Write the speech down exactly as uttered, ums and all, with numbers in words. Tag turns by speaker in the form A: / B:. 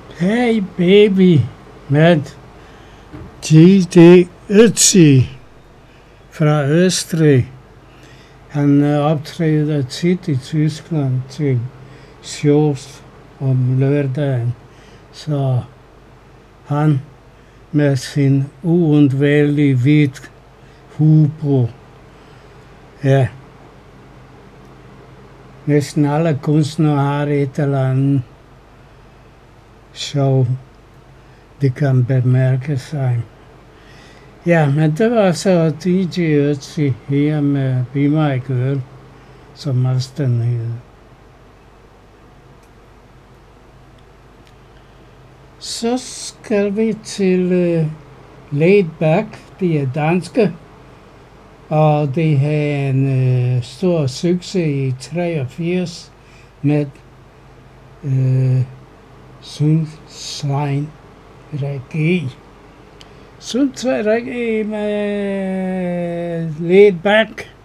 A: Hey Baby med G D Ötzi fra Østrig. Han øh, optræder tit i Tyskland til shows om lørdagen, så han med sin uundværlige hvid hue på. Ja, næsten alle kunstnere har et eller andet sjov, det kan bemærke sig. Ja, men det var så D J Ötzi her med Be My Girl, som også den hedder. Så skal vi til uh, Laid Back, de er danske, og de har en uh, stor succes i treogfirs med uh, Sundsvein Reggae. Sundsvein Reggae med Laid Back.